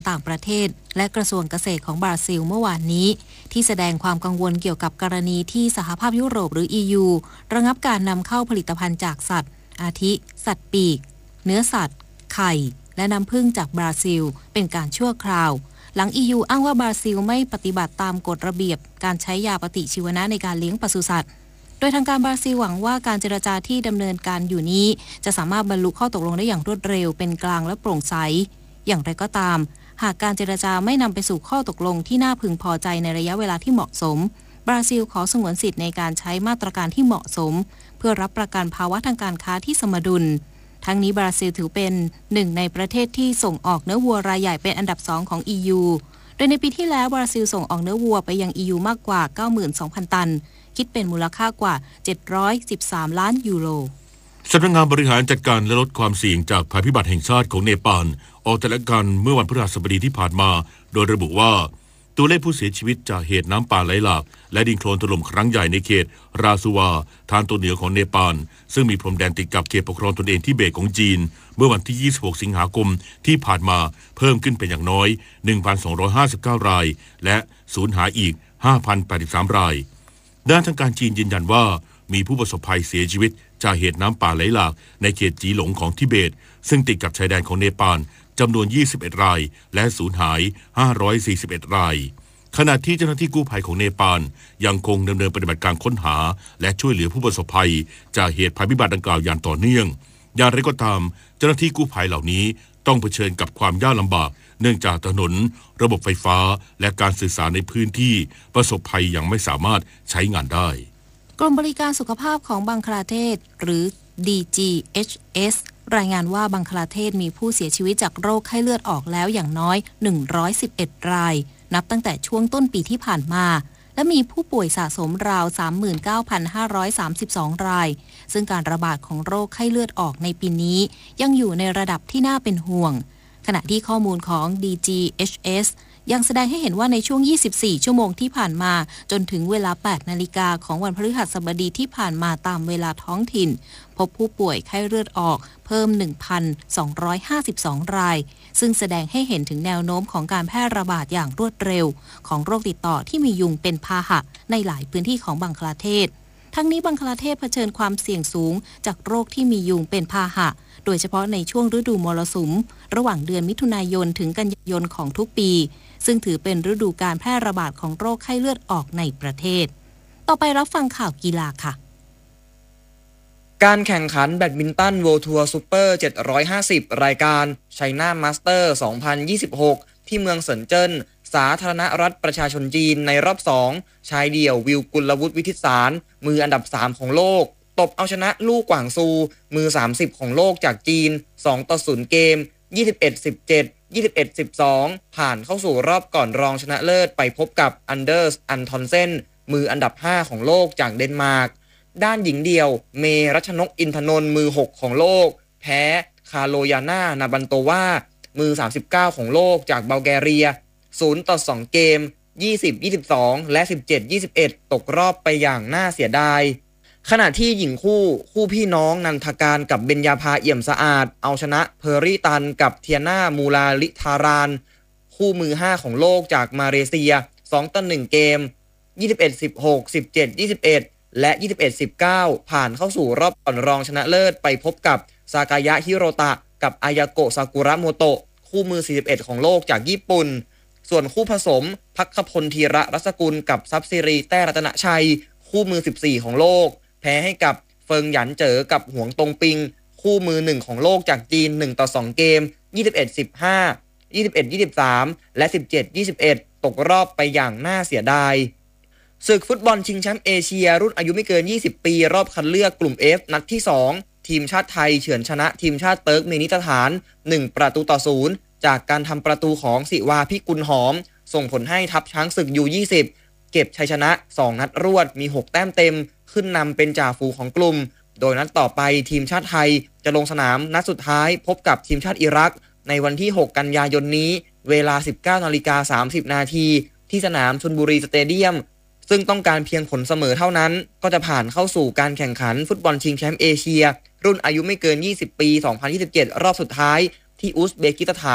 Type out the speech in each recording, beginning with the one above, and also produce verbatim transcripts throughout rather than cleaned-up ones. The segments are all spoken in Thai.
ต่างประเทศและกระทรวงเกษตรของบราซิลเมื่อวานนี้ที่แสดงความกังวลเกี่ยวกับกรณีที่สหภาพยุโรปหรือ อี ยู ระงับการนำเข้าผลิตภัณฑ์จากสัตว์อาทิสัตว์ปีกเนื้อสัตว์ไข่และน้ำผึ้งจากบราซิลเป็นการชั่วคราวหลัง อี ยู อ้างว่าบราซิลไม่ปฏิบัติตามกฎระเบียบการใช้ยาปฏิชีวนะในการเลี้ยงปศุสัตว์โดยทางการบราซิลหวังว่าการเจรจาที่ดำเนินการอยู่นี้จะสามารถบรรลุข้อตกลงได้อย่างรวดเร็วเป็นกลางและโปร่งใสอย่างไรก็ตามหากการเจรจาไม่นำไปสู่ข้อตกลงที่น่าพึงพอใจในระยะเวลาที่เหมาะสมบราซิลขอสงวนสิทธิ์ในการใช้มาตรการที่เหมาะสมเพื่อรับประกันภาวะทางการค้าที่สมดุลทั้งนี้บราซิลถือเป็นหนึ่งในประเทศที่ส่งออกเนื้อวัวรายใหญ่เป็นอันดับสองของ อี ยู โดยในปีที่แล้วบราซิลส่งออกเนื้อวัวไปยัง อี ยู มากกว่า เก้าหมื่นสองพัน ตันคิดเป็นมูลค่ากว่าเจ็ดร้อยสิบสามล้านยูโรสำนักงานบริหารจัดการและลดความเสี่ยงจากภัยพิบัติแห่งชาติของเนปาลออกแถลงการเมื่อวันพฤหัสบดีที่ผ่านมาโดยระบุว่าตัวเลขผู้เสียชีวิตจากเหตุน้ำป่าไหลหลากและดินโคลนถล่มครั้งใหญ่ในเขตราซูวาทางตอนเหนือของเนปาลซึ่งมีพรมแดนติดกับเขตปกครองตนเองทิเบตของจีนเมื่อวันที่ยี่สิบหกสิงหาคมที่ผ่านมาเพิ่มขึ้นเป็นอย่างน้อย หนึ่งพันสองร้อยห้าสิบเก้า รายและสูญหายอีก ห้าพันแปดสิบสาม รายด้านทางการจีนยืนยันว่ามีผู้ประสบภัยเสียชีวิตจากเหตุน้ำป่าไหลหลากในเขตจีหลงของทิเบตซึ่งติดกับชายแดนของเนปาลจำนวนยี่สิบเอ็ดรายและสูญหายห้าร้อยสี่สิบเอ็ดรายขณะที่เจ้าหน้าที่กู้ภัยของเนปาลยังคงดำเนินปฏิบัติการค้นหาและช่วยเหลือผู้ประสบภัยจากเหตุภัยพิบัติดังกล่าวอย่างต่อเนื่องอย่างไรก็ตามเจ้าหน้าที่กู้ภัยเหล่านี้ต้องเผชิญกับความยากลำบากเนื่องจากถนนระบบไฟฟ้าและการสื่อสารในพื้นที่ประสบภัยยังไม่สามารถใช้งานได้กรมบริการสุขภาพของบังคลาเทศหรือ ดี จี เอช เอส รายงานว่าบังคลาเทศมีผู้เสียชีวิตจากโรคไข้เลือดออกแล้วอย่างน้อยหนึ่งร้อยสิบเอ็ดรายนับตั้งแต่ช่วงต้นปีที่ผ่านมาและมีผู้ป่วยสะสมราว สามหมื่นเก้าพันห้าร้อยสามสิบสอง รายซึ่งการระบาดของโรคไข้เลือดออกในปีนี้ยังอยู่ในระดับที่น่าเป็นห่วงขณะที่ข้อมูลของ ดี จี เอช เอส ยังแสดงให้เห็นว่าในช่วงยี่สิบสี่ชั่วโมงที่ผ่านมาจนถึงเวลา แปดนาฬิกาของวันพฤหัสบดีที่ผ่านมาตามเวลาท้องถิ่นพบผู้ป่วยไข้เลือดออกเพิ่ม หนึ่งพันสองร้อยห้าสิบสอง รายซึ่งแสดงให้เห็นถึงแนวโน้มของการแพร่ระบาดอย่างรวดเร็วของโรคติดต่อที่มียุงเป็นพาหะในหลายพื้นที่ของบังคลาเทศทั้งนี้บังคลาเทศเผชิญความเสี่ยงสูงจากโรคที่มียุงเป็นพาหะโดยเฉพาะในช่วงฤดูมรสุมระหว่างเดือนมิถุนายนถึงกันยายนของทุกปีซึ่งถือเป็นฤดูการแพร่ระบาดของโรคไข้เลือดออกในประเทศต่อไปรับฟังข่าวกีฬาค่ะการแข่งขันแบดมินตัน World Tour Super เจ็ดร้อยห้าสิบ รายการ China Master สองพันยี่สิบหก ที่เมืองเซินเจิ้นสาธารณรัฐประชาชนจีนในรอบสองชายเดี่ยววิวกุลวุฒิวิทิตสารมืออันดับสามของโลกตบเอาชนะลู่กวางซูมือสามสิบของโลกจากจีนสองต่อศูนย์เกมยี่สิบเอ็ด สิบเจ็ด ยี่สิบเอ็ด สิบสองผ่านเข้าสู่รอบก่อนรองชนะเลิศไปพบกับอันเดอร์สอันทอนเซนมืออันดับห้าของโลกจากเดนมาร์กด้านหญิงเดี่ยวเมรัชนกอินทนนท์มือหกของโลกแพ้คาโลยาน่านาบันโตวามือสามสิบเก้าของโลกจากบัลแกเรียศูนย์ต่อสองเกมยี่สิบ ยี่สิบสองและสิบเจ็ด ยี่สิบเอ็ดตกรอบไปอย่างน่าเสียดายขณะที่หญิงคู่คู่พี่น้องนันทการกับเบญญาภาเอี่ยมสะอาดเอาชนะเพอร์รี่ตันกับเทียนามูลาลิธารานคู่มือห้าของโลกจากมาเลเซียสองต่อหนึ่งเกมยี่สิบเอ็ด สิบหก สิบเจ็ด ยี่สิบเอ็ดและยี่สิบเอ็ด สิบเก้าผ่านเข้าสู่รอบก่อนรองชนะเลิศไปพบกับซากายะฮิโรตะกับอายาโกะซากุระโมโตะคู่มือสี่สิบเอ็ดของโลกจากญี่ปุ่นส่วนคู่ผสมภัคพลธีระรัศกุลกับซับซิรีแต้รัตนชัยคู่มือสิบสี่ของโลกแพ้ให้กับเฟิงหยันเจ๋อกับหวงตงปิงคู่มือหนึ่งของโลกจากจีนหนึ่งต่อสองเกมยี่สิบเอ็ด สิบห้า ยี่สิบเอ็ด ยี่สิบสามและสิบเจ็ด ยี่สิบเอ็ดตกรอบไปอย่างน่าเสียดายศึกฟุตบอลชิงแชมป์เอเชียรุ่นอายุไม่เกินยี่สิบปีรอบคัดเลือกกลุ่ม F นัดที่สองทีมชาติไทยเฉือนชนะทีมชาติเติร์กเมนิสถานหนึ่งประตูต่อศูนย์จากการทำประตูของศิวาพิกุลหอมส่งผลให้ทัพช้างศึก ยู ยี่สิบ เก็บชัยชนะสองนัดรวดมีหกแต้มเต็มขึ้นนำเป็นจ่าฝูงของกลุ่มโดยนัดต่อไปทีมชาติไทยจะลงสนามนัดสุดท้ายพบกับทีมชาติอิรักในวันที่หกกันยายนนี้เวลา สิบเก้านาฬิกาสามสิบนาทีที่สนามชลบุรีสเตเดียมซึ่งต้องการเพียงผลเสมอเท่านั้นก็จะผ่านเข้าสู่การแข่งขันฟุตบอลชิงแชมป์เอเชียรุ่นอายุไม่เกินยี่สิบปีสองพันยี่สิบเจ็ดรอบสุดท้ายที่อุซเบกิสถาน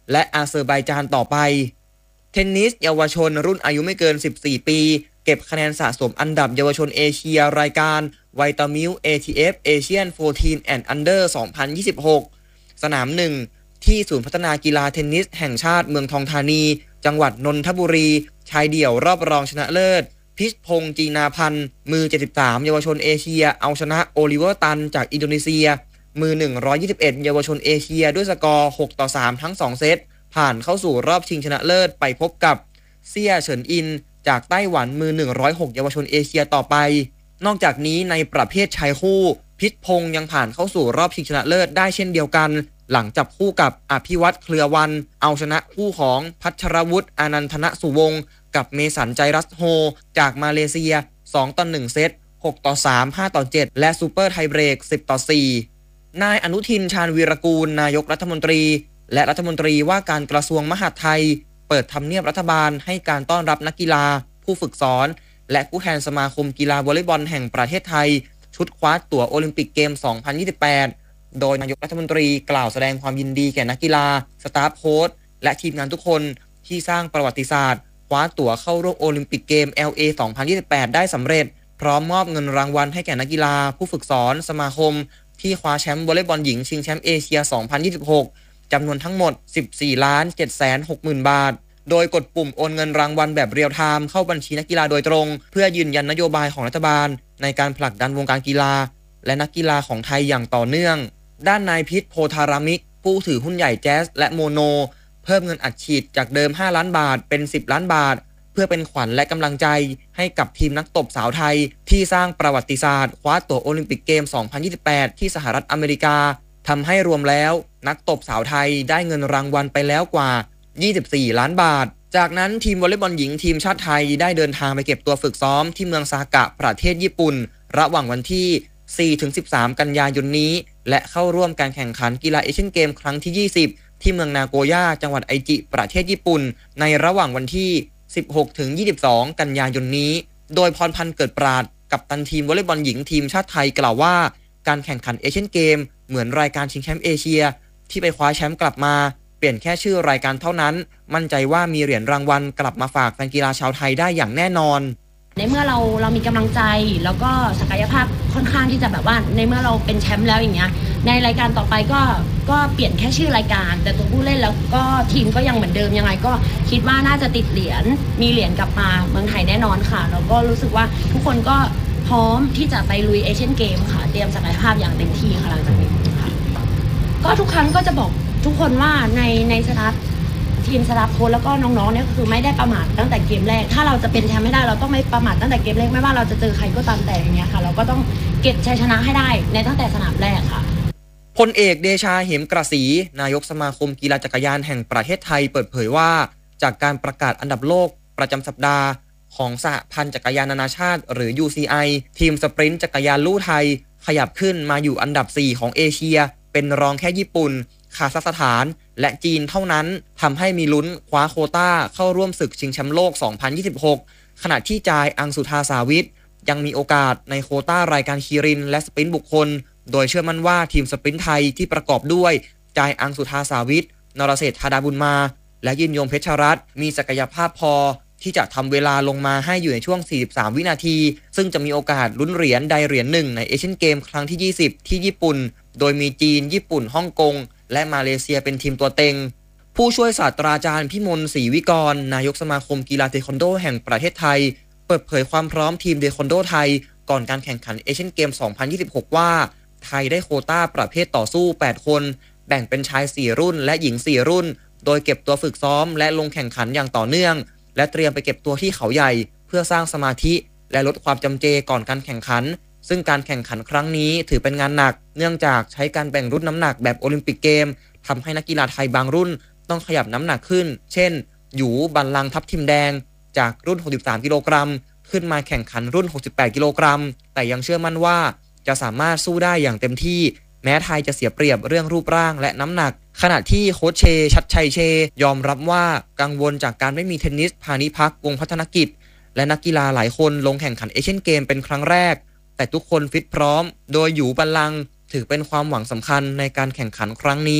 และอาเซอร์ไบจานต่อไปเทนนิสเยาวชนรุ่นอายุไม่เกินสิบสี่ปีเก็บคะแนนสะสมอันดับเยาวชนเอเชียรายการไวตามิล เอ ที เอฟ Asian สิบสี่ and Under สองพันยี่สิบหกสนามหนึ่งที่ศูนย์พัฒนากีฬาเทนนิสแห่งชาติเมืองทองธานีจังหวัดนนทบุรีชายเดี่ยวรอบรองชนะเลิศพิชพงษ์จีนาพันธ์มือเจ็ดสิบสามเยาวชนเอเชียเอาชนะโอลิเวอร์ตันจากอินโดนีเซียมือหนึ่งร้อยยี่สิบเอ็ดเยาวชนเอเชียด้วยสกอร์หกต่อสามทั้งสองเซตผ่านเข้าสู่รอบชิงชนะเลิศไปพบกับเซี่ยเฉินอินจากไต้หวันมือหนึ่งร้อยหกเยาวชนเอเชียต่อไปนอกจากนี้ในประเภทชายคู่พิชพงษ์ยังผ่านเข้าสู่รอบชิงชนะเลิศได้เช่นเดียวกันหลังจับคู่กับอภิวัตรเครือวันเอาชนะคู่ของพัชรวุฒิอานันทนสุวงศ์กับเมสันใจรัสโฮจากมาเลเซียสองต่อหนึ่งเซตหกต่อสาม ห้าต่อเจ็ดและซูเปอร์ไทเบรกสิบต่อสี่นายอนุทินชาญวีรกูลนายกรัฐมนตรีและรัฐมนตรีว่าการกระทรวงมหาดไทยเปิดทำเนียบรัฐบาลให้การต้อนรับนักกีฬาผู้ฝึกสอนและผู้แทนสมาคมกีฬาวอลเลย์บอลแห่งประเทศไทยชุดคว้าตั๋วโอลิมปิกเกม สองพันยี่สิบแปด โดยนายกรัฐมนตรีกล่าวแสดงความยินดีแก่นักกีฬาสตาฟโค้ชและทีมงานทุกคนที่สร้างประวัติศาสตร์คว้าตั๋วเข้าร่วมโอลิมปิกเกม แอล เอ สองพันยี่สิบแปด ได้สำเร็จพร้อมมอบเงินรางวัลให้แก่นักกีฬาผู้ฝึกสอนสมาคมที่คว้าแชมป์วอลเลย์บอลหญิงชิงแชมป์เอเชีย สองพันยี่สิบหก จำนวนทั้งหมด สิบสี่ล้านเจ็ดแสนหกหมื่น บาทโดยกดปุ่มโอนเงินรางวัลแบบเรียลไทม์เข้าบัญชีนักกีฬาโดยตรงเพื่อยืนยันนโยบายของรัฐบาลในการผลักดันวงการกีฬาและนักกีฬาของไทยอย่างต่อเนื่องด้านนายพิษโพธารามิกผู้ถือหุ้นใหญ่แจ๊สและโมโนเพิ่มเงินอัดฉีดจากเดิมห้าล้านบาทเป็นสิบล้านบาทเพื่อเป็นขวัญและกำลังใจให้กับทีมนักตบสาวไทยที่สร้างประวัติศาสตร์คว้าตั๋วโอลิมปิกเกม สองพันยี่สิบแปด ที่สหรัฐอเมริกาทำให้รวมแล้วนักตบสาวไทยได้เงินรางวัลไปแล้วกว่ายี่สิบสี่ล้านบาทจากนั้นทีมวอลเลย์บอลหญิงทีมชาติไทยได้เดินทางไปเก็บตัวฝึกซ้อมที่เมืองซากะประเทศญี่ปุ่นระหว่างวันที่ สี่ถึงสิบสาม กันยายนนี้และเข้าร่วมการแข่งขันกีฬาเอเชียนเกมครั้งที่ยี่สิบที่เมืองนาโกย่าจังหวัดไอจิประเทศญี่ปุ่นในระหว่างวันที่ สิบหกถึงยี่สิบสอง กันยายนนี้โดยพรพันธ์เกิดปราดกัปตันทีมวอลเลย์บอลหญิงทีมชาติไทยกล่าวว่าการแข่งขันเอเชียนเกมเหมือนรายการชิงแชมป์เอเชียที่ไปคว้าแชมป์กลับมาเปลี่ยนแค่ชื่อรายการเท่านั้นมั่นใจว่ามีเหรียญรางวัลกลับมาฝากแฟนกีฬาชาวไทยได้อย่างแน่นอนในเมื่อเราเรามีกำลังใจแล้วก็ศักยภาพค่อนข้างที่จะแบบว่าในเมื่อเราเป็นแชมป์แล้วอย่างเงี้ยในรายการต่อไปก็ก็เปลี่ยนแค่ชื่อรายการแต่ตัวผู้เล่นแล้วก็ทีมก็ยังเหมือนเดิมยังไงก็คิดว่าน่าจะติดเหรียญมีเหรียญกลับมาเมืองไทยแน่นอนค่ะแล้วก็รู้สึกว่าทุกคนก็พร้อมที่จะไปลุยเอเชียนเกมค่ะเตรียมศักยภาพอย่างเต็มที่ค่ะหลังจากนี้ค่ะก็ทุกครั้งก็จะบอกทุกคนว่าในในสตาฟทีมสตาฟโค้ชแล้วก็น้องๆเนี่ยก็คือไม่ได้ประมาทตั้งแต่เกมแรกถ้าเราจะเป็นแชมป์ไม่ได้เราต้องไม่ประมาทตั้งแต่เกมแรกไม่ว่าเราจะเจอใครก็ตามแต่อย่างเงี้ยค่ะเราก็ต้องเก็บชัยชนะให้ได้ในตั้งแต่สนามแรกค่ะพลเอกเดชาเหมกระสีนายกสมาคมกีฬาจักรยานแห่งประเทศไทยเปิดเผยว่าจากการประกาศอันดับโลกประจำสัปดาห์ของสหพันธ์จักรยานนานาชาติหรือ ยู ซี ไอ ทีมสปรินต์จักรยานลู่ไทยขยับขึ้นมาอยู่อันดับสี่ของเอเชียเป็นรองแค่ญี่ปุ่นคาซัคสถานและจีนเท่านั้นทำให้มีลุ้นคว้าโควต้าเข้าร่วมศึกชิงแชมป์โลก สองพันยี่สิบหก ขณะที่จายอังสุธาสาวิทยังมีโอกาสในโควต้ารายการคีรินและสปรินต์บุคคลโดยเชื่อมั่นว่าทีมสปรินต์ไทยที่ประกอบด้วยจายอังสุธาสาวิทนรเศรษฐธาดาบุญมาและยืนยงเพชรรัตน์มีศักยภาพพอที่จะทำเวลาลงมาให้อยู่ในช่วงสี่สิบสามวินาทีซึ่งจะมีโอกาสลุ้นเหรียญใดเหรียญหนึ่งในเอเชียนเกมครั้งที่ยี่สิบที่ญี่ปุ่นโดยมีจีนญี่ปุ่นฮ่องกงและมาเลเซียเป็นทีมตัวเต็งผู้ช่วยศาสตราจารย์พิมลศรีวิกรนายกสมาคมกีฬาเทควันโดแห่งประเทศไทยเปิดเผยความพร้อมทีมเทควันโดไทยก่อนการแข่งขันเอเชียนเกม สองพันยี่สิบหก ว่าไทยได้โควต้าประเภทต่อสู้แปดคนแบ่งเป็นชายสี่รุ่นและหญิงสี่รุ่นโดยเก็บตัวฝึกซ้อมและลงแข่งขันอย่างต่อเนื่องและเตรียมไปเก็บตัวที่เขาใหญ่เพื่อสร้างสมาธิและลดความจำเจก่อนการแข่งขันซึ่งการแข่งขันครั้งนี้ถือเป็นงานหนักเนื่องจากใช้การแบ่งรุ่นน้ำหนักแบบโอลิมปิกเกมทำให้นักกีฬาไทยบางรุ่นต้องขยับน้ำหนักขึ้นเช่นหยูบัลลังก์ทับทิมแดงจากรุ่นหกสิบสามกิโลกรัมขึ้นมาแข่งขันรุ่นหกสิบแปดกิโลกรัมแต่ยังเชื่อมั่นว่าจะสามารถสู้ได้อย่างเต็มที่แม้ไทยจะเสียเปรียบเรื่องรูปร่างและน้ำหนักขณะที่โค้ชเชชัดชัยเชยอมรับว่ากังวลจากการไม่มีเทนนิสพานิพักวงศ์พัฒนกิจและนักกีฬาหลายคนลงแข่งขันเอเชียนเกมเป็นครั้งแรกแต่ทุกคนฟิตพร้อมโดยหยูบัลลังก์ถือเป็นความหวังสำคัญในการแข่งขันครั้งนี้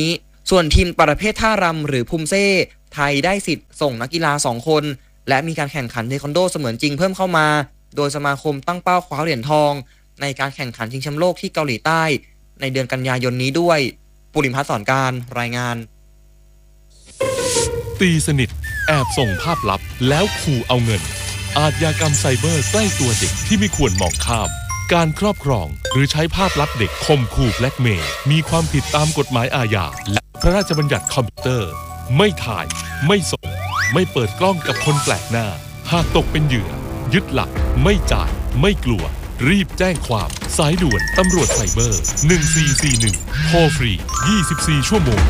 ส่วนทีมประเภทท่ารำหรือภูมิเซ่ไทยได้สิทธิ์ส่งนักกีฬาสองคนและมีการแข่งขันเทควันโดเสมือนจริงเพิ่มเข้ามาโดยสมาคมตั้งเป้าคว้าเหรียญทองในการแข่งขันชิงแชมป์โลกที่เกาหลีใต้ในเดือนกันยายนนี้ด้วยปุริมพัฒน์สอนการรายงานตีสนิทแอบส่งภาพลับแล้วขู่เอาเงินอาชญากรรมไซเบอร์ใกล้ตัวเด็กที่ไม่ควรมองข้ามการครอบครองหรือใช้ภาพลับเด็กข่มขู่แบล็กเมย์มีความผิดตามกฎหมายอาญาและพระราชบัญญัติคอมพิวเตอร์ไม่ถ่ายไม่ส่งไม่เปิดกล้องกับคนแปลกหน้าหากตกเป็นเหยื่อยึดหลักไม่จ่ายไม่กลัวรีบแจ้งความสายด่วนตำรวจไซเบอร์หนึ่งสี่สี่หนึ่งโทรฟรียี่สิบสี่ชั่วโมง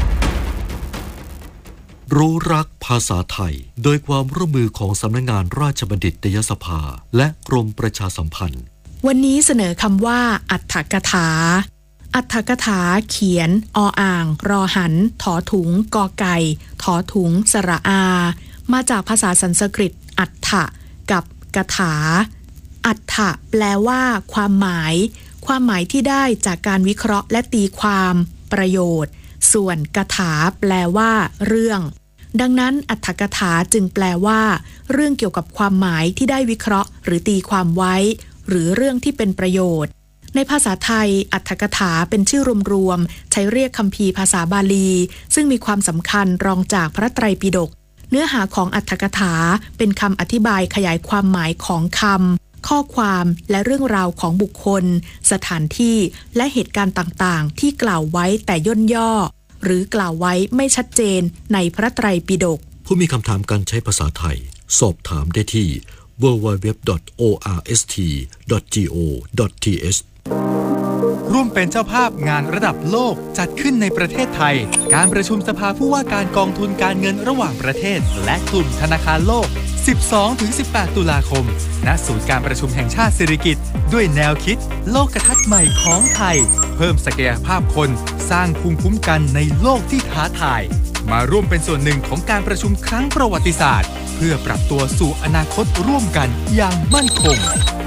รู้รักภาษาไทยโดยความร่วมมือของสำนักงานราชบัณฑิตยสภาและกรมประชาสัมพันธ์วันนี้เสนอคำว่าอรรถกถาอรรถกถาเขียนออ่างรอหันถอถุงกอไก่ถอถุงสระอามาจากภาษาสันสกฤตอัฏฐะกับกถาอัฏฐะแปลว่าความหมายความหมายที่ได้จากการวิเคราะห์และตีความประโยชน์ส่วนกถาแปลว่าเรื่องดังนั้นอรรถกถาจึงแปลว่าเรื่องเกี่ยวกับความหมายที่ได้วิเคราะห์หรือตีความไว้หรือเรื่องที่เป็นประโยชน์ในภาษาไทยอรรถกถาเป็นชื่อรวมๆใช้เรียกคัมภีร์ภาษาบาลีซึ่งมีความสำคัญรองจากพระไตรปิฎกเนื้อหาของอรรถกถาเป็นคำอธิบายขยายความหมายของคำข้อความและเรื่องราวของบุคคลสถานที่และเหตุการณ์ต่างๆที่กล่าวไว้แต่ย่นย่อหรือกล่าวไว้ไม่ชัดเจนในพระไตรปิฎกผู้มีคำถามการใช้ภาษาไทยสอบถามได้ที่ ดับเบิลยู ดับเบิลยู ดับเบิลยู ดอท โอ อาร์ เอส ที ดอท จี โอ ดอท ที เอชร่วมเป็นเจ้าภาพงานระดับโลกจัดขึ้นในประเทศไทยการประชุมสภาผู้ว่าการกองทุนการเงินระหว่างประเทศและกลุ่มธนาคารโลก สิบสองถึงสิบแปด ตุลาคมณศูนย์การประชุมแห่งชาติสิริกิติ์ด้วยแนวคิดโลกทัศน์ใหม่ของไทยเพิ่มศักยภาพคนสร้างภูมิคุ้มกันในโลกที่ท้าทายมาร่วมเป็นส่วนหนึ่งของการประชุมครั้งประวัติศาสตร์เพื่อปรับตัวสู่อนาคตร่วมกันอย่างมั่นคง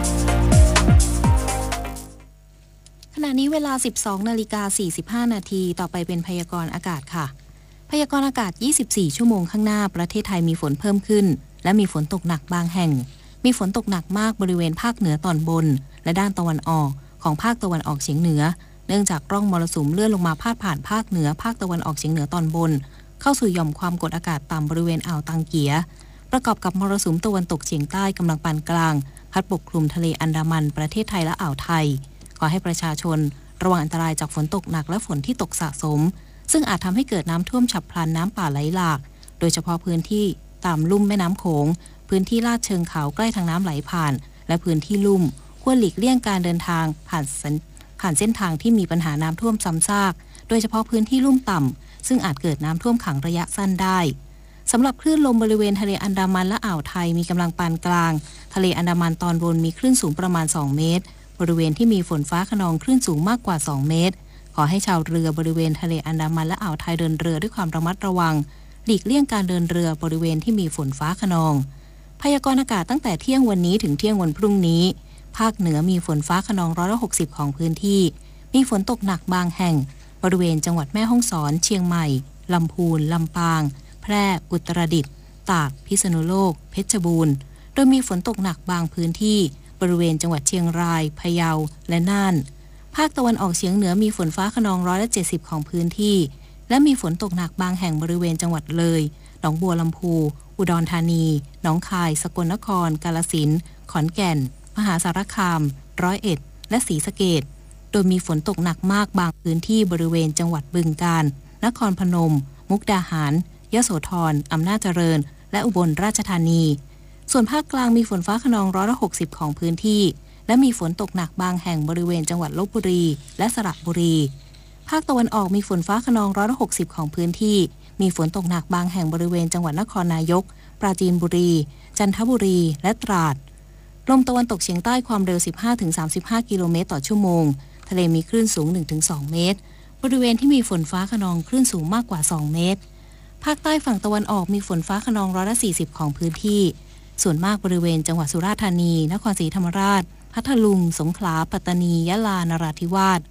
ขณะนี้เวลา สิบสองนาฬิกาสี่สิบห้า นาทีต่อไปเป็นพยากรณ์อากาศค่ะพยากรณ์อากาศยี่สิบสี่ชั่วโมงข้างหน้าประเทศไทยมีฝนเพิ่มขึ้นและมีฝนตกหนักบางแห่งมีฝนตกหนักมากบริเวณภาคเหนือตอนบนและด้านตะวันออกของภาคตะวันออกเฉียงเหนือเนื่องจากร่องมรสุมเลื่อนลงมาพาดผ่านภาคเหนือภาคตะวันออกเฉียงเหนือตอนบนเข้าสู่หย่อมความกดอากาศต่ำบริเวณอ่าวตังเกียประกอบกับมรสุมตะวันตกเฉียงใต้กำลังปานกลางพัดปกคลุมทะเลอันดามันประเทศไทยและอ่าวไทยขอให้ประชาชนระวังอันตรายจากฝนตกหนักและฝนที่ตกสะสมซึ่งอาจทำให้เกิดน้ำท่วมฉับพลันน้ำป่าไหลหลากโดยเฉพาะพื้นที่ตามลุ่มแม่น้ำโขงพื้นที่ลาดเชิงเขาใกล้ทางน้ำไหลผ่านและพื้นที่ลุ่มควรหลีกเลี่ยงการเดินทางผ่านผ่านเส้นทางที่มีปัญหาน้ำท่วมซ้ำซากโดยเฉพาะพื้นที่ลุ่มต่ำซึ่งอาจเกิดน้ำท่วมขังระยะสั้นได้สำหรับคลื่นลมบริเวณทะเลอันดามันและอ่าวไทยมีกำลังปานกลางทะเลอันดามันตอนบนมีคลื่นสูงประมาณสองเมตรบริเวณที่มีฝนฟ้าคะนองคลื่นสูงมากกว่าสองเมตรขอให้ชาวเรือบริเวณทะเลอันดามันและอ่าวไทยเดินเรือด้วยความระมัดระวังหลีกเลี่ยงการเดินเรือบริเวณที่มีฝนฟ้าคะนองพยากรณ์อากาศตั้งแต่เที่ยงวันนี้ถึงเที่ยงวันพรุ่งนี้ภาคเหนือมีฝนฟ้าคะนองร้อยละหกสิบของพื้นที่มีฝนตกหนักบางแห่งบริเวณจังหวัดแม่ฮ่องสอนเชียงใหม่ลำพูนลำปางแพร่อุตรดิตถ์ตากพิษณุโลกเพชรบูรณ์โดยมีฝนตกหนักบางพื้นที่บริเวณจังหวัดเชียงรายพะเยาและน่านภาคตะวันออกเฉียงเหนือมีฝนฟ้าคะนองร้อยละเจ็ดสิบของพื้นที่และมีฝนตกหนักบางแห่งบริเวณจังหวัดเลยหนองบัวลำพูอุดรธานีหนองคายสกลนครกาฬสินธุ์ขอนแก่นมหาสารคามร้อยเอ็ดและศรีสะเกษโดยมีฝนตกหนักมากบางพื้นที่บริเวณจังหวัดบึงกาฬนครพนมมุกดาหารยโสธรอำนาจเจริญและอุบลราชธานีส่วนภาคกลางมีฝนฟ้าคะนองร้อยละหกสิบของพื้นที่และมีฝนตกหนักบางแห่งบริเวณจังหวัดลพบุรีและสระบุรีภาคตะวันออกมีฝนฟ้าคะนองร้อยละหกสิบของพื้นที่มีฝนตกหนักบางแห่งบริเวณจังหวัดนครนายกปราจีนบุรีจันทบุรีและตราดลมตะวันตกเฉียงใต้ความเร็ว สิบห้าถึงสามสิบห้า กิโลเมตรต่อชั่วโมงทะเลมีคลื่นสูง หนึ่งถึงสอง เมตรบริเวณที่มีฝนฟ้าคะนองคลื่นสูงมากกว่าสองเมตรภาคใต้ฝั่งตะวันออกมีฝนฟ้าคะนองร้อยละสี่สิบของพื้นที่ส่วนมากบริเวณจังหวัดสุราษฎร์ธานีนครศรีธรรมราชพัทลุงสงขลาปัตตานียะลานราธิวาส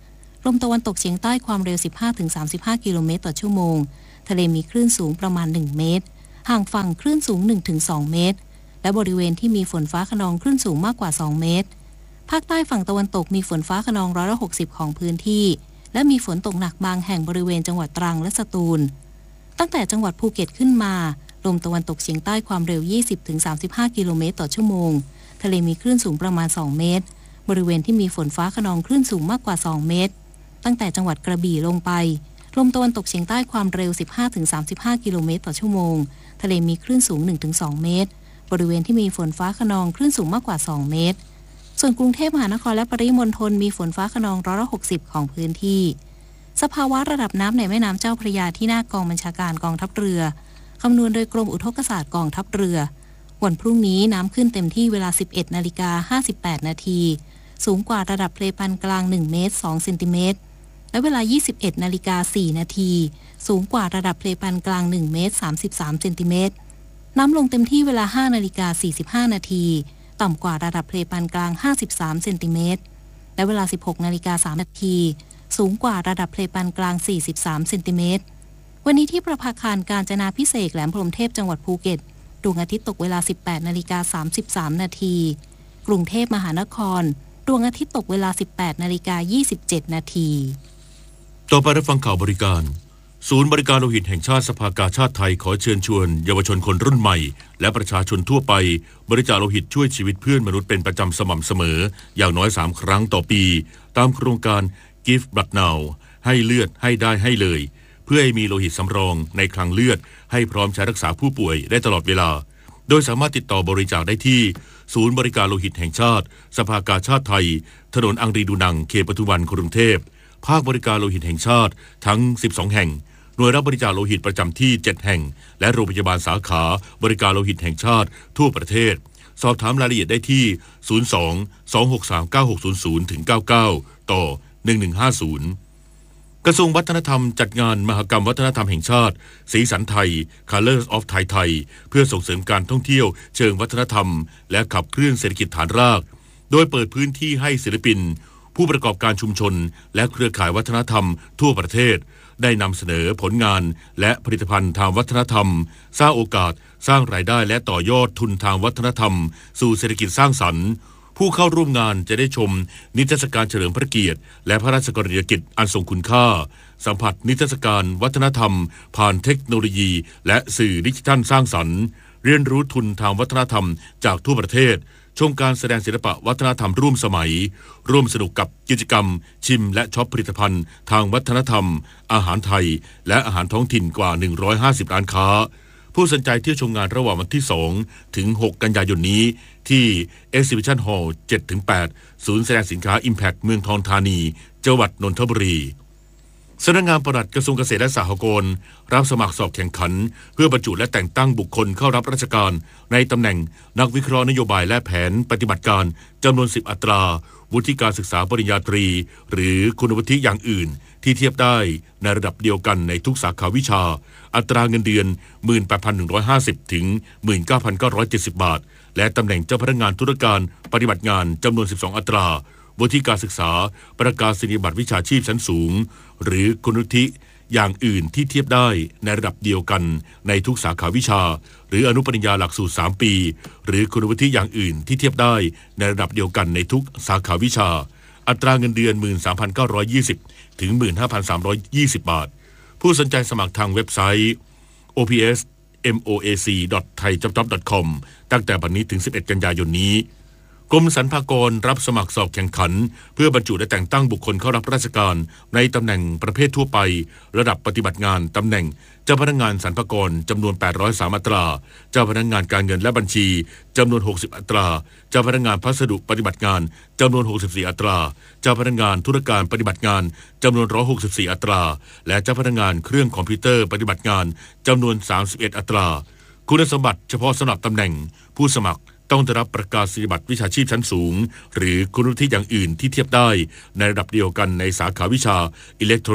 ลมตะวันตกเฉียงใต้ความเร็ว สิบห้าถึงสามสิบห้า กิโลเมตรต่อชั่วโมงทะเลมีคลื่นสูงประมาณหนึ่งเมตรห่างฝั่งคลื่นสูง หนึ่งถึงสอง เมตรและบริเวณที่มีฝนฟ้าคะนองคลื่นสูงมากกว่าสองเมตรภาคใต้ฝั่งตะวันตกมีฝนฟ้าคะนองร้อยละหกสิบของพื้นที่และมีฝนตกหนักบางแห่งบริเวณจังหวัดตรังและสตูลตั้งแต่จังหวัดภูเก็ตขึ้นมาลมตะวันตกเฉียงใต้ความเร็ว ยี่สิบถึงสามสิบห้า กิโลเมตรต่อชั่วโมงทะเลมีคลื่นสูงประมาณสองเมตรบริเวณที่มีฝนฟ้าคะนองคลื่นสูงมากกว่าสองเมตรตั้งแต่จังหวัดกระบี่ลงไปลมตะวันตกเฉียงใต้ความเร็ว สิบห้าถึงสามสิบห้า กิโลเมตรต่อชั่วโมงทะเลมีคลื่นสูง หนึ่งถึงสอง เมตรบริเวณที่มีฝนฟ้าคะนองคลื่นสูงมากกว่าสองเมตรส่วนกรุงเทพมหานครและปริมณฑลมีฝนฟ้าคะนองร้อยละหกสิบของพื้นที่สภาวะระดับน้ำในแม่น้ำเจ้าพระยาที่หน้ากองบัญชาการกองทัพเรือคำนวณโดยกรมอุทกศาสตร์กองทัพเรือวันพรุ่งนี้น้ำขึ้นเต็มที่เวลา สิบเอ็ดนาฬิกาห้าสิบแปดนาทีสูงกว่าระดับทะเลปานกลางหนึ่งเมตรสองเซนติเมตรและเวลา ยี่สิบเอ็ดนาฬิกาสี่นาทีสูงกว่าระดับทะเลปานกลางหนึ่งเมตรสามสิบสามเซนติเมตรน้ำลงเต็มที่เวลา ห้านาฬิกาสี่สิบห้านาทีต่ำกว่าระดับทะเลปานกลางห้าสิบสามเซนติเมตรและเวลา สิบหกนาฬิกาสามนาทีสูงกว่าระดับทะเลปานกลางสี่สิบสามเซนติเมตรวันนี้ที่ประภาคารกาญจนาภิเษกแหลมพรหมเทพจังหวัดภูเก็ตดวงอาทิตย์ตกเวลา สิบแปดนาฬิกาสามสิบสามนาทีกรุงเทพมหานครดวงอาทิตย์ตกเวลา สิบแปดนาฬิกายี่สิบเจ็ดนาทีต่อไปรับฟังข่าวบริการศูนย์บริการโลหิตแห่งชาติสภากาชาดไทยขอเชิญชวนเยาวชนคนรุ่นใหม่และประชาชนทั่วไปบริจาคโลหิตช่วยชีวิตเพื่อนมนุษย์เป็นประจำสม่ำเสมออย่างน้อยสามครั้งต่อปีตามโครงการ Give Blood Now ให้เลือดให้ได้ให้เลยเพื่อให้มีโลหิตสำรองในคลังเลือดให้พร้อมใช้รักษาผู้ป่วยได้ตลอดเวลาโดยสามารถติดต่อบริจาคได้ที่ศูนย์บริการโลหิตแห่งชาติสภากาชาดไทยถนนอังรีดูนังเขตปทุมวันกรุงเทพภาคบริการโลหิตแห่งชาติทั้งสิบสองแห่งหน่วยรับบริจาคโลหิตประจำที่เจ็ดแห่งและโรงพยาบาลสาขาบริการโลหิตแห่งชาติทั่วประเทศสอบถามรายละเอียดได้ที่ศูนย์ สอง สอง หก สาม เก้า หก ศูนย์ ศูนย์ ถึง เก้าเก้าต่อหนึ่งหนึ่งห้าศูนย์กระทรวงวัฒนธรรมจัดงานมหกรรมวัฒนธรรมแห่งชาติสีสันไทย Colors of Thai ไทยเพื่อส่งเสริมการท่องเที่ยวเชิงวัฒนธรรมและขับเคลื่อนเศรษฐกิจฐานรากโดยเปิดพื้นที่ให้ศิลปินผู้ประกอบการชุมชนและเครือข่ายวัฒนธรรมทั่วประเทศได้นำเสนอผลงานและผลิตภัณฑ์ทางวัฒนธรรมสร้างโอกาสสร้างรายได้และต่อยอดทุนทางวัฒนธรรมสู่เศรษฐกิจสร้างสรรค์ผู้เข้าร่วมงานจะได้ชมนิทรรศการเฉลิมพระเกียรติและพระราชกรณียกิจอันทรงคุณค่าสัมผัสนิทรรศการวัฒนธรรมผ่านเทคโนโลยีและสื่อดิจิทัลสร้างสรรค์เรียนรู้ทุนทางวัฒนธรรมจากทั่วประเทศชมการแสดงศิลปะวัฒนธรรมร่วมสมัยร่วมสนุกกับกิจกรรมชิมและช็อปผลิตภัณฑ์ทางวัฒนธรรมอาหารไทยและอาหารท้องถิ่นกว่าหนึ่งร้อยห้าสิบร้านค้าผู้สนใจเที่ยวชมงานระหว่างวันที่สองถึงหกกันยายนนี้ที่ Exhibition Hall เจ็ดถึงแปด ศูนย์แสดงสินค้า Impact เมืองทองธานีจังหวัดนนทบุรีสำนักงานปลัดกระทรวงเกษตรและสหกรณ์รับสมัครสอบแข่งขันเพื่อบรรจุและแต่งตั้งบุคคลเข้ารับราชการในตำแหน่งนักวิเคราะห์นโยบายและแผนปฏิบัติการจำนวนสิบอัตราวุฒิการศึกษาปริญญาตรีหรือคุณวุฒิอย่างอื่นที่เทียบได้ในระดับเดียวกันในทุกสาขาวิชาอัตราเงินเดือน หนึ่งหมื่นแปดพันหนึ่งร้อยห้าสิบ ถึง หนึ่งหมื่นเก้าพันเก้าร้อยเจ็ดสิบ บาทและตำแหน่งเจ้าพนักงานธุรการปฏิบัติงานจำนวนสิบสองอัตราวุฒิการศึกษาประกาศนียบัตรวิชาชีพชั้นสูงหรือคุณวุฒิอย่างอื่นที่เทียบได้ในระดับเดียวกันในทุกสาขาวิชาหรืออนุปริญญาหลักสูตรสามปีหรือคุณวุฒิอย่างอื่นที่เทียบได้ในระดับเดียวกันในทุกสาขาวิชาอัตราเงินเดือน หนึ่งหมื่นสามพันเก้าร้อยยี่สิบ ถึง หนึ่งหมื่นห้าพันสามร้อยยี่สิบ บาทผู้สนใจสมัครทางเว็บไซต์ โอ พี เอส เอ็ม โอ เอ ซี ดอท ไทยจ็อบจ็อบ ดอท คอม ตั้งแต่บัดนี้ถึงสิบเอ็ดกันยายนนี้กรมสรรพากรรับสมัครสอบแข่งขันเพื่อบรรจุและแต่งตั้งบุคคลเข้ารับราชการในตำแหน่งประเภททั่วไประดับปฏิบัติงานตำแหน่งเจ้าพนักงานสรรพากรจำนวนแปดร้อยสามอัตราเจ้าพนักงานการเงินและบัญชีจำนวนหกสิบอัตราเจ้าพนักงานพัสดุปฏิบัติงานจำนวนหกสิบสี่อัตราเจ้าพนักงานธุรการปฏิบัติงานจำนวนหนึ่งร้อยหกสิบสี่อัตราและเจ้าพนักงานเครื่องคอมพิวเตอร์ปฏิบัติงานจำนวนสามสิบเอ็ดอัตราคุณสมบัติเฉพาะสำหรับตำแหน่งผู้สมัครต้องได้รับประกาศนียบัตรวิชาชีพชั้นสูงหรือคุณวุฒิอย่างอื่นที่เทียบได้ในระดับเดียวกันในสาขาวิชาอิเล็กทรอนิกส์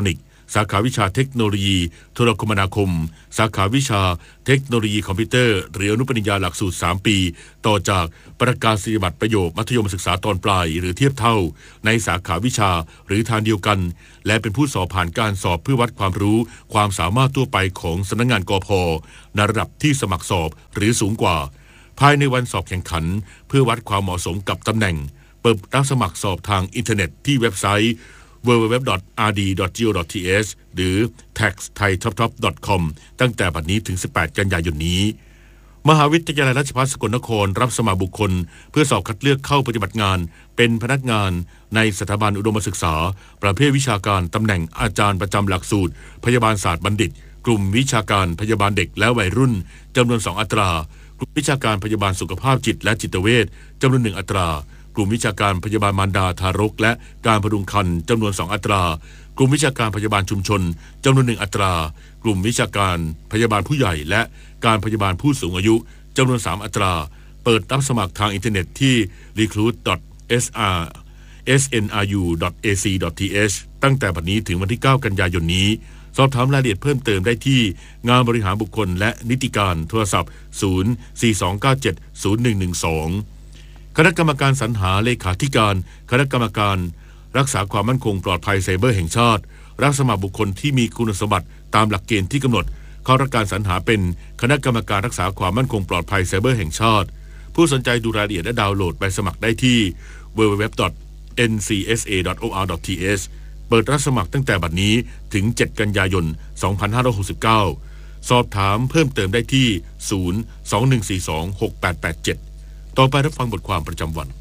สาขาวิชาเทคโนโลยีโทรคมนาคมสาขาวิชาเทคโนโลยีคอมพิวเตอร์หรืออนุปริญญาหลักสูตรสามปีต่อจากประกาศนียบัตรประโยคมัธยมศึกษาตอนปลายหรือเทียบเท่าในสาขาวิชาหรือทางเดียวกันและเป็นผู้สอบผ่านการสอบเพื่อวัดความรู้ความสามารถทั่วไปของสำนักงานกพ.ในระดับที่สมัครสอบหรือสูงกว่าภายในวันสอบแข่งขันเพื่อวัดความเหมาะสมกับตำแหน่งเปิดรับสมัครสอบทางอินเทอร์เน็ตที่เว็บไซต์ ดับเบิลยู ดับเบิลยู ดับเบิลยู ดอท อาร์ ดี ดอท จี โอ ดอท ที เอช หรือ แท็กซ์ ไทย ท็อป ท็อป ดอท คอม ตั้งแต่บัดนี้ถึงสิบแปดกันยายนนี้มหาวิทยาลัยราชภัฏสกลนครรับสมัครบุคคลเพื่อสอบคัดเลือกเข้าปฏิบัติงานเป็นพนักงานในสถาบันอุดมศึกษาประเภทวิชาการตำแหน่งอาจารย์ประจำหลักสูตรพยาบาลศาสตร์บัณฑิตกลุ่มวิชาการพยาบาลเด็กและวัยรุ่นจำนวนสองอัตรากลุ่มวิชาการพยาบาลสุขภาพจิตและจิตเวชจำนวนหนึ่งอัตรากลุ่มวิชาการพยาบาลมารดาทารกและการพดุงครรภ์จำนวนสองอัตรากลุ่มวิชาการพยาบาลชุมชนจำนวนหนึ่งอัตรากลุ่มวิชาการพยาบาลผู้ใหญ่และการพยาบาลผู้สูงอายุจำนวนสามอัตราเปิดรับสมัครทางอินเทอร์เน็ตที่ รีครูท ดอท เอส อาร์ เอส เอ็น อาร์ ยู ดอท เอ ซี ดอท ที เอช ตั้งแต่บัดนี้ถึงวันที่เก้ากันยายนนี้สอบถามรายละเอียดเพิ่มเติมได้ที่งานบริหารบุคคลและนิติการโทรศัพท์ศูนย์ สี่ สอง เก้า เจ็ด ศูนย์ หนึ่ง หนึ่ง สองคณะกรรมการสรรหาเลขาธิการคณะกรรมการรักษาความมั่นคงปลอดภัยไซเบอร์แห่งชาติรับสมัครบุคคลที่มีคุณสมบัติตามหลักเกณฑ์ที่กำหนดเข้ารับการสรรหาเป็นคณะกรรมการรักษาความมั่นคงปลอดภัยไซเบอร์แห่งชาติผู้สนใจดูรายละเอียดและดาวน์โหลดใบสมัครได้ที่ ดับเบิลยู ดับเบิลยู ดับเบิลยู ดอท เอ็น ซี เอส เอ ดอท โอ อาร์ ดอท ที เอช เปิดรับสมัครตั้งแต่บัดนี้ถึงเจ็ดกันยายนสองพันห้าร้อยหกสิบเก้าสอบถามเพิ่มเติมได้ที่ศูนย์ สอง หนึ่ง สี่ สอง หก แปด แปด เจ็ดต่อไปรับฟังบทความประจำวัน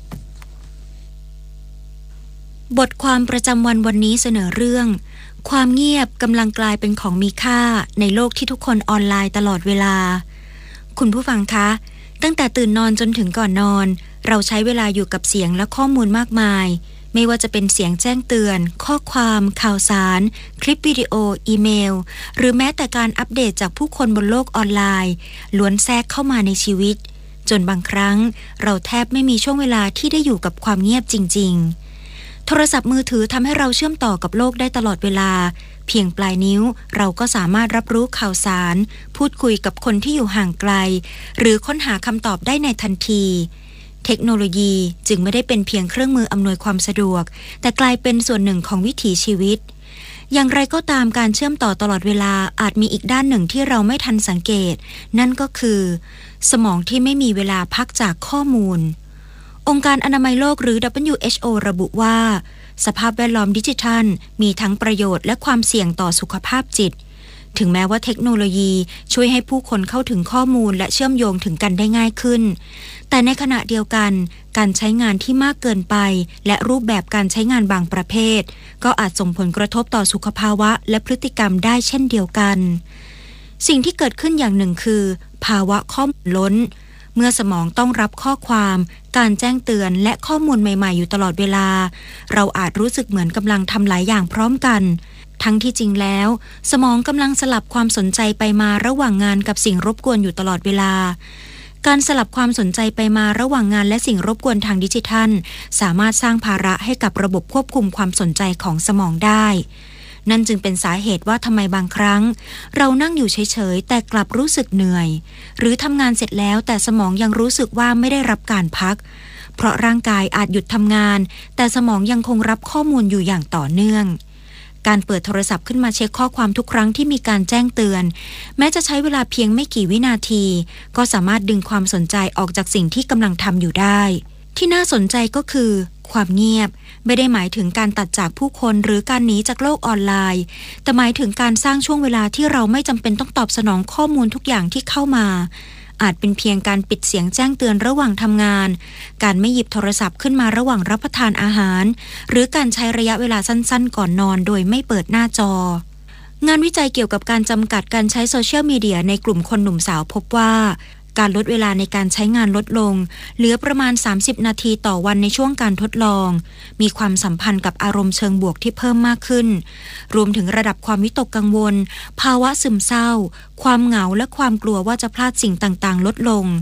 บทความประจำวันวันนี้เสนอเรื่องความเงียบกำลังกลายเป็นของมีค่าในโลกที่ทุกคนออนไลน์ตลอดเวลาคุณผู้ฟังคะตั้งแต่ตื่นนอนจนถึงก่อนนอนเราใช้เวลาอยู่กับเสียงและข้อมูลมากมายไม่ว่าจะเป็นเสียงแจ้งเตือนข้อความข่าวสารคลิปวิดีโออีเมลหรือแม้แต่การอัปเดตจากผู้คนบนโลกออนไลน์ล้วนแทรกเข้ามาในชีวิตจนบางครั้งเราแทบไม่มีช่วงเวลาที่ได้อยู่กับความเงียบจริงๆโทรศัพท์มือถือทำให้เราเชื่อมต่อกับโลกได้ตลอดเวลาเพียงปลายนิ้วเราก็สามารถรับรู้ข่าวสารพูดคุยกับคนที่อยู่ห่างไกลหรือค้นหาคำตอบได้ในทันทีเทคโนโลยีจึงไม่ได้เป็นเพียงเครื่องมืออำนวยความสะดวกแต่กลายเป็นส่วนหนึ่งของวิถีชีวิตอย่างไรก็ตามการเชื่อมต่อตลอดเวลาอาจมีอีกด้านหนึ่งที่เราไม่ทันสังเกตนั่นก็คือสมองที่ไม่มีเวลาพักจากข้อมูลองค์การอนามัยโลกหรือ ดับเบิลยู เอช โอ ระบุว่าสภาพแวดล้อมดิจิทัลมีทั้งประโยชน์และความเสี่ยงต่อสุขภาพจิตถึงแม้ว่าเทคโนโลยีช่วยให้ผู้คนเข้าถึงข้อมูลและเชื่อมโยงถึงกันได้ง่ายขึ้นแต่ในขณะเดียวกันการใช้งานที่มากเกินไปและรูปแบบการใช้งานบางประเภทก็อาจส่งผลกระทบต่อสุขภาวะและพฤติกรรมได้เช่นเดียวกันสิ่งที่เกิดขึ้นอย่างหนึ่งคือภาวะข้อมูลล้นเมื่อสมองต้องรับข้อความการแจ้งเตือนและข้อมูลใหม่ๆอยู่ตลอดเวลาเราอาจรู้สึกเหมือนกำลังทำหลายอย่างพร้อมกันทั้งที่จริงแล้วสมองกำลังสลับความสนใจไปมาระหว่างงานกับสิ่งรบกวนอยู่ตลอดเวลาการสลับความสนใจไปมาระหว่างงานและสิ่งรบกวนทางดิจิทัลสามารถสร้างภาระให้กับระบบควบคุมความสนใจของสมองได้นั่นจึงเป็นสาเหตุว่าทำไมบางครั้งเรานั่งอยู่เฉยๆแต่กลับรู้สึกเหนื่อยหรือทำงานเสร็จแล้วแต่สมองยังรู้สึกว่าไม่ได้รับการพักเพราะร่างกายอาจหยุดทำงานแต่สมองยังคงรับข้อมูลอยู่อย่างต่อเนื่องการเปิดโทรศัพท์ขึ้นมาเช็คข้อความทุกครั้งที่มีการแจ้งเตือนแม้จะใช้เวลาเพียงไม่กี่วินาทีก็สามารถดึงความสนใจออกจากสิ่งที่กำลังทำอยู่ได้ที่น่าสนใจก็คือความเงียบไม่ได้หมายถึงการตัดจากผู้คนหรือการหนีจากโลกออนไลน์แต่หมายถึงการสร้างช่วงเวลาที่เราไม่จำเป็นต้องตอบสนองข้อมูลทุกอย่างที่เข้ามาอาจเป็นเพียงการปิดเสียงแจ้งเตือนระหว่างทำงานการไม่หยิบโทรศัพท์ขึ้นมาระหว่างรับประทานอาหารหรือการใช้ระยะเวลาสั้นๆก่อนนอนโดยไม่เปิดหน้าจองานวิจัยเกี่ยวกับการจำกัดการใช้โซเชียลมีเดียในกลุ่มคนหนุ่มสาวพบว่าการลดเวลาในการใช้งานลดลงเหลือประมาณสามสิบนาทีต่อวันในช่วงการทดลองมีความสัมพันธ์กับอารมณ์เชิงบวกที่เพิ่มมากขึ้นรวมถึงระดับความวิตกกังวลภาวะซึมเศร้าความเหงาและความกลัวว่าจะพลาดสิ่งต่างๆลดลง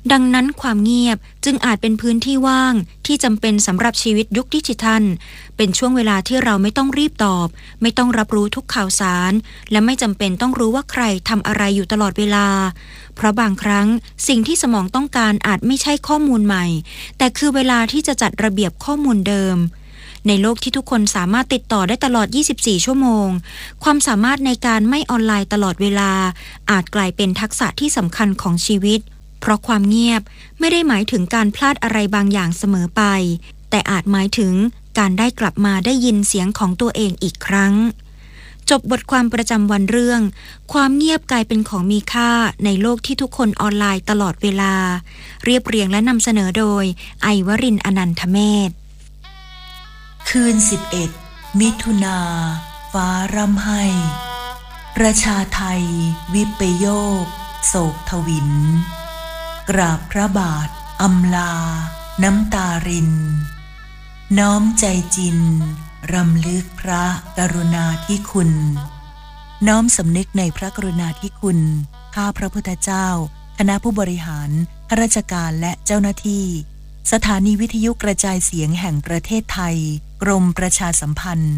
ดังนั้นความเงียบจึงอาจเป็นพื้นที่ว่างที่จำเป็นสำหรับชีวิตยุคดิจิทัลเป็นช่วงเวลาที่เราไม่ต้องรีบตอบไม่ต้องรับรู้ทุกข่าวสารและไม่จำเป็นต้องรู้ว่าใครทำอะไรอยู่ตลอดเวลาเพราะบางครั้งสิ่งที่สมองต้องการอาจไม่ใช่ข้อมูลใหม่แต่คือเวลาที่จะจัดระเบียบข้อมูลเดิมในโลกที่ทุกคนสามารถติดต่อได้ตลอดยี่สิบสี่ชั่วโมงความสามารถในการไม่ออนไลน์ตลอดเวลาอาจกลายเป็นทักษะที่สำคัญของชีวิตเพราะความเงียบไม่ได้หมายถึงการพลาดอะไรบางอย่างเสมอไปแต่อาจหมายถึงการได้กลับมาได้ยินเสียงของตัวเองอีกครั้งจบบทความประจำวันเรื่องความเงียบกลายเป็นของมีค่าในโลกที่ทุกคนออนไลน์ตลอดเวลาเรียบเรียงและนำเสนอโดยไอวรินทร์อนันทเมธคืนสิบเอ็ดมิถุนาฟ้าร่ำไห้ประชาไทยวิปโยคโศกทวินกราบพระบาทอำลาน้ำตารินน้อมใจจินรำลึกพระกรุณาธิคุณน้อมสำนึกในพระกรุณาธิคุณข้าพระพุทธเจ้าคณะผู้บริหารข้าราชการและเจ้าหน้าที่สถานีวิทยุกระจายเสียงแห่งประเทศไทยกรมประชาสัมพันธ์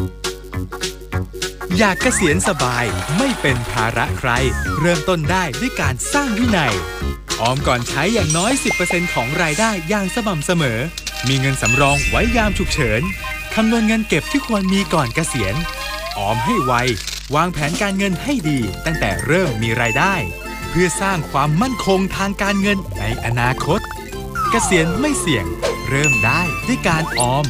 อยากเกษียณสบายไม่เป็นภาระใครเริ่มต้นได้ด้วยการสร้างวินัยออมก่อนใช้อย่างน้อย สิบเปอร์เซ็นต์ ของรายได้อย่างสม่ำเสมอมีเงินสำรองไว้ยามฉุกเฉินคำนวณเงินเก็บที่ควรมีก่อนเกษียณออมให้ไววางแผนการเงินให้ดีตั้งแต่เริ่มมีรายได้เพื่อสร้างความมั่นคงทางการเงินในอนาคตเกษียณไม่เสี่ยงเริ่มได้ด้วยการออม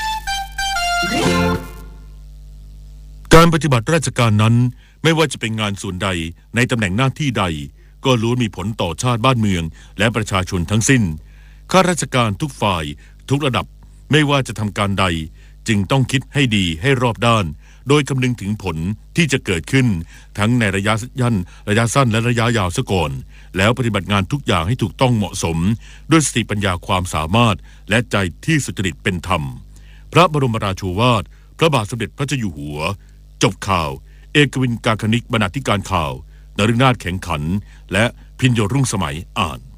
การปฏิบัติราชการนั้นไม่ว่าจะเป็นงานส่วนใดในตำแหน่งหน้าที่ใดก็ล้วนมีผลต่อชาติบ้านเมืองและประชาชนทั้งสิ้นข้าราชการทุกฝ่ายทุกระดับไม่ว่าจะทำการใดจึงต้องคิดให้ดีให้รอบด้านโดยคำนึงถึงผลที่จะเกิดขึ้นทั้งในระยะสั้นระยะสั้นและระยะยาวซะก่อนแล้วปฏิบัติงานทุกอย่างให้ถูกต้องเหมาะสมด้วยสติปัญญาความสามารถและใจที่สุจริตเป็นธรรมพระบรมราโชวาทพระบาทสมเด็จพระเจ้าอยู่หัวจบข่าวเอกวินกาคณิกบรรณาธิการข่าวนฤนาถแข็งขันและพิญโยรุ่งสมัยอ่าน